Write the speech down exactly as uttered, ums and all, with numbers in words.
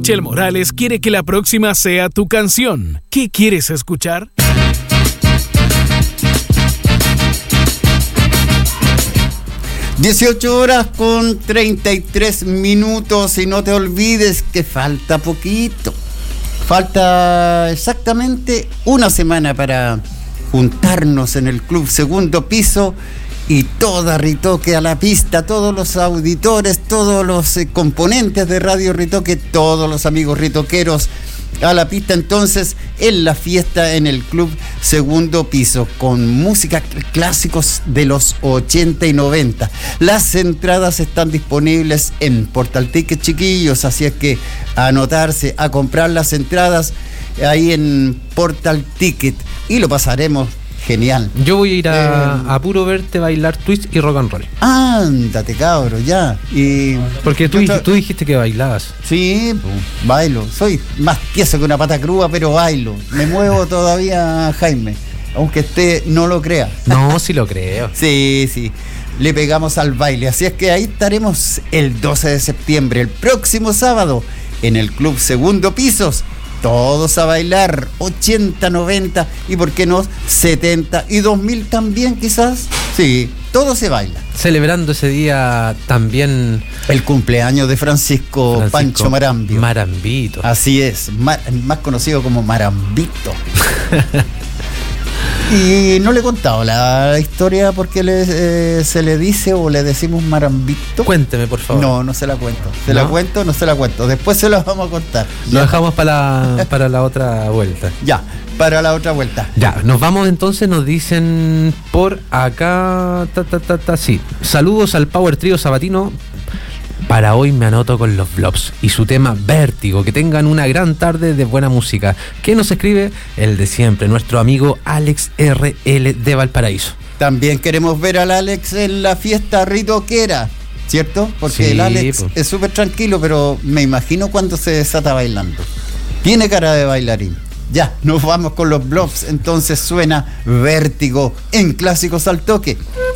Michelle Morales quiere que la próxima sea tu canción. ¿Qué quieres escuchar? dieciocho horas con treinta y tres minutos y no te olvides que falta poquito. Falta exactamente una semana para juntarnos en el Club Segundo Piso y toda Ritoque a la pista, todos los auditores, todos los eh, componentes de Radio Ritoque, todos los amigos ritoqueros a la pista entonces en la fiesta en el Club Segundo Piso con música clásicos de los ochenta y noventa. Las entradas están disponibles en Portal Ticket, chiquillos, así es que a anotarse, a comprar las entradas ahí en Portal Ticket y lo pasaremos genial. Yo voy a ir a, eh, a puro verte bailar twist y rock and roll. Ándate, cabro, ya. Y porque tú, otra... tú dijiste que bailabas. Sí, pues, bailo. Soy más tieso que una pata cruda, pero bailo. Me muevo todavía, Jaime, aunque usted no lo crea. No, sí lo creo. Sí, sí. Le pegamos al baile. Así es que ahí estaremos el doce de septiembre, el próximo sábado, en el Club Segundo Pisos. Todos a bailar, ochenta, noventa y por qué no, setenta y dos mil también quizás. Sí, todo se baila. Celebrando ese día también el cumpleaños de Francisco, Francisco Pancho Marambio. Marambito. Así es, mar, más conocido como Marambito. Y no le he contado la historia porque le, eh, se le dice o le decimos Marambito. Cuénteme, por favor. No, no se la cuento. ¿Se ¿No? la cuento? No se la cuento. Después se la vamos a contar. Lo ya. dejamos para la, para la otra vuelta. Ya, para la otra vuelta. Ya, nos vamos entonces, nos dicen por acá, ta, ta, ta, ta, sí. Saludos al Power Trío Sabatino. Para hoy me anoto con los Blobs y su tema Vértigo. Que tengan una gran tarde de buena música. ¿Qué nos escribe? El de siempre, nuestro amigo Alex R L de Valparaíso. También queremos ver al Alex en la fiesta ritoquera, ¿cierto? Porque sí, el Alex pues. es súper tranquilo, pero me imagino cuando se desata bailando. Tiene cara de bailarín. Ya, nos vamos con los Blobs. Entonces suena Vértigo en Clásicos al Toque.